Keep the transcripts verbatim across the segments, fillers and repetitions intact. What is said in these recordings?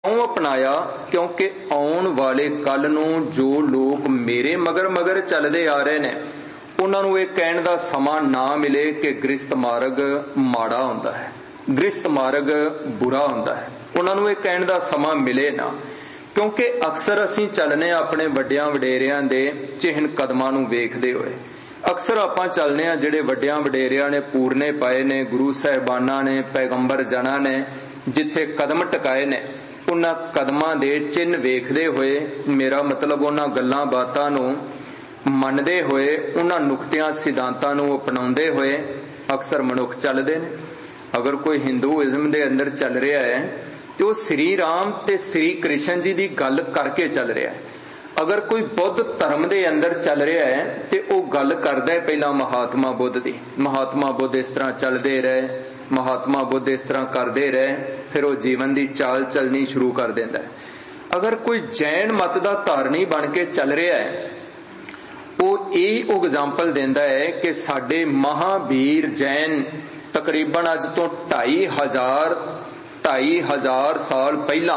क्यों अपनाया? क्योंकि आउण वाले कल नूं जो लोग मेरे मगर मगर चलते आ रहे ने उन्हां नूं इह कहण दा समां ना मिले कि गृहस्थ मार्ग माड़ा हुंदा है, गृहस्थ मार्ग बुरा हुंदा है। उन्हां नूं इह कहण दा समां मिले ना, क्योंकि अक्सर असीं चलने अपने वड्डियां वडेरियां दे चिहन कदमां नूं वेखदे होए। अक्सर आपां चलने आ जिहड़े वड्डियां वडेरियां ने पूरने पाए ने, गुरु साहिबानां ने, पैगंबर जनां ने जिथे कदम टकाए ने उन्हां कदमां दे चिन्ह वेखदे होए, मेरा मतलब उन्हां गल्लां बातां नूं मनदे होए, उन्हां नुक्तियां सिद्धांतां नूं अपनाउंदे होए अक्सर मनुख चलदे ने। अगर कोई हिंदूइज्म दे अंदर चल रहा है तो वह श्री राम ते श्री कृष्ण जी की गल करके चल रहा है। अगर कोई बुद्ध धर्म दे अंदर चल रहा है तो वह गल करदा है पहला महात्मा बुद्ध दी। महात्मा बुद्ध इस तरह चलते रहे, महात्मा बुद्ध इस तरह करते रहे, फिर वो जीवन की चाल चलनी शुरू कर देता है। अगर कोई जैन मत का धारनी बन के चल रहा है वो यही एग्जाम्पल देता है कि साडे महावीर जैन तकरीबन अज तो ढाई हजार ढाई हजार साल पहला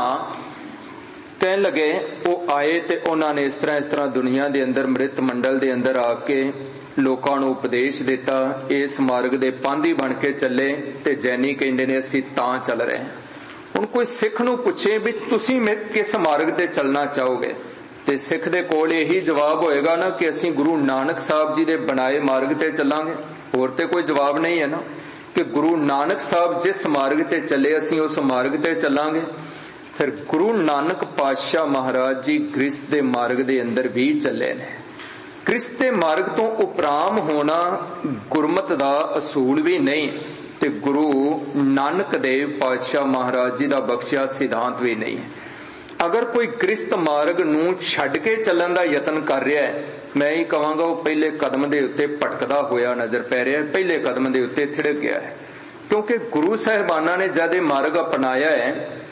कहन लगे वो आए ते उन्होंने इस तरह इस तरह दुनिया के अंदर मृत मंडल के अंदर आके लोगों को उपदेश दिता, इस मार्ग दे पांधी बन के चले ते जैनी कहंदे ने असीं तां चल रहे हैं। हुण कोई सिख नूं पुछे भी तुसीं किस मार्ग ते चलना चाहोगे ते सिख दे कोल यही जवाब होएगा ना कि असीं गुरु नानक साहब जी दे बनाए मार्ग ते चलांगे। होर ते कोई जवाब नहीं है ना कि गुरु नानक साहब जिस मार्ग ते चले असीं उस मार्ग ते चलांगे। फिर गुरु नानक पातशाह महाराज जी गृहस्थ दे मार्ग दे अंदर भी चले ने। गृहस्थ दे मार्ग तो उपराम होना गुरमत दा असूल भी नहीं ते गुरु नानक देव पातशाह महाराज जी दा बख्शिया सिद्धांत भी नहीं है। अगर कोई गृहस्थ मार्ग नूं छड्ड के चलण दा यतन कर रहा है, मैं ही कहांगा वो पहले कदम दे उत्ते भटकदा होया नजर पै रहा है, पहले कदम दे उत्ते थिड़क गया है। क्योंकि गुरु साहिबाना ने जद मार्ग अपनाया है,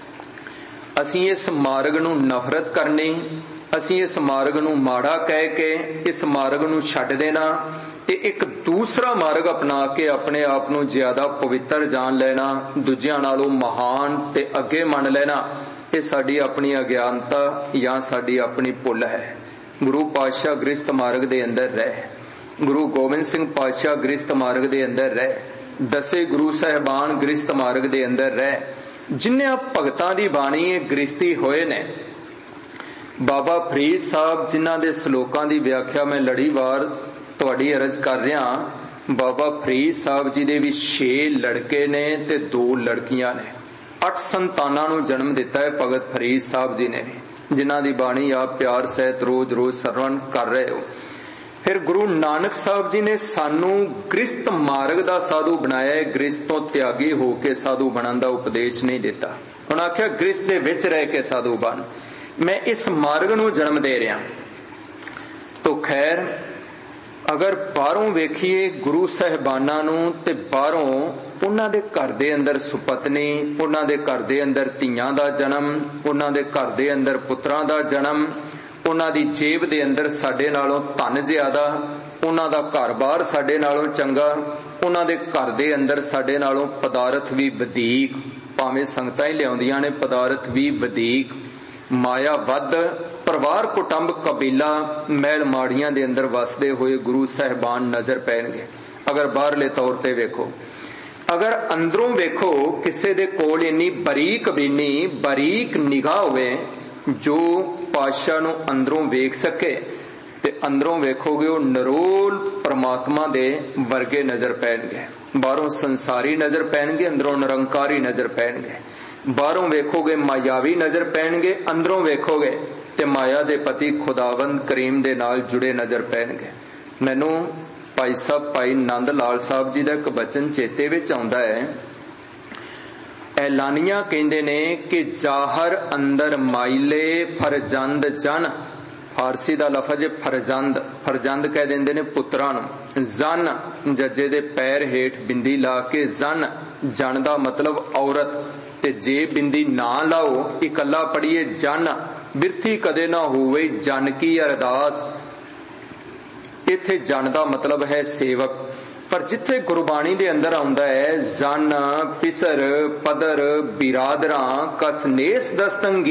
असीं इस मार्ग नूं नफरत करनी, असीं इस मार्ग नूं माड़ा कह के इस मार्ग नूं छड्ड देना ते एक दूसरा मार्ग अपना के अपने आप नूं ज्यादा पवित्र जान लेना, दूजियां नालों महान ते अगे मन लेना, ये साडी अपनी अज्ञानता या साडी अपनी भुल है। गुरु पातशाह गृहस्थ मार्ग दे अंदर रहे, गुरु गोबिंद सिंह पातशाह गृहस्थ मार्ग दे अंदर रहे, दसे गुरु साहिबान गृहस्थ मार्ग दे अंदर रहे, जिन्हें भगतां दी बाणी गृहस्थी होए ने। बाबा फरीद साहब जिन्हां दे श्लोकां दी व्याख्या मैं लड़ीवार तुहाडी अर्ज कर रहा, बाबा फरीद साहब जी दे भी छे लड़के ने ते दो लड़कियां ने। अठ संतानां नूं जन्म दिता है भगत फरीद साहब जी ने, जिन्हां दी बाणी आप प्यार सहित रोज रोज सरवण कर रहे हो। फिर गुरु नानक साहब जी ने सानू गृहस्थ मार्ग दा साधु बनाया है, गृहस्थ तो त्यागी होके साधु बनन दा उपदेश नहीं दिता। उन्होंने आख्या गृहस्थ दे विच रह के साधु बन। मैं इस मार्ग नूं जन्म दे रहा। तो खैर अगर बाहरों वेखीए गुरु साहिबाना नूं ते बाहरों उन्हां दे घर दे अंदर सुपत्नी, उन्हां दे घर दे अंदर धीआं दा जन्म, उन्हां दे घर दे अंदर पुत्रां दा जन्म, उन्हां दी जेब दे अंदर साडे नालों धन ज्यादा, उन्हां दा घर बार साडे नालों चंगा, उन्हां दे घर दे अंदर साडे नालों पदार्थ भी वधीक, भावें संगतां ही लिआउंदियां ने पदार्थ भी वधीक, माया वध, परिवार कुटुंब कबीला महल माड़ियां दे अंदर वसदे होए गुरु साहिबान नजर पैणगे। अगर बाहरले तौर ते वेखो, अगर अंदरों वेखो किसी दे कोल इन्नी बरीक बीनी बरीक निगाह होवे जो पातशाह नूं अंदरों वेख सके ते अंदरों वेखोगे वो नरोल परमात्मा दे वर्गे नजर पैणगे। बाहरों संसारी नजर पैणगे, अंदरों निरंकारी नजर पैणगे। बाहरों वेखोगे मायावी नजर पैणगे, अंदरों वेखोगे ते माया दे पति खुदावंद करीम दे नाल जुड़े नजर पैणगे। मैनू भाई साहब भाई नंद लाल साहब जी का एक बचन चेते विच आउंदा है। ऐलानिया कहंदे ने कि जाहर अंदर माइले फरजंद जन, फारसी का लफज फरजंद, फरजंद कह देंदे ने पुत्रां नूं, जन जजे दे पैर हेठ बिंदी ला के जन, जन दा मतलब औरत, ते जे बिंदी ना लाओ इकल्ला पढ़िए जन, बिरथी कदे ना होवे जन की अरदास। इत्थे जन दा मतलब है सेवक। ਪਰ ਜਿੱਥੇ ਗੁਰਬਾਣੀ ਦੇ ਅੰਦਰ ਆਉਂਦਾ ਹੈ, ਜਨ ਪਿਸਰ ਪਦਰ ਬਿਰਾਦਰਾਂ ਕਸਨੇਸ ਦਸਤੰਗੀ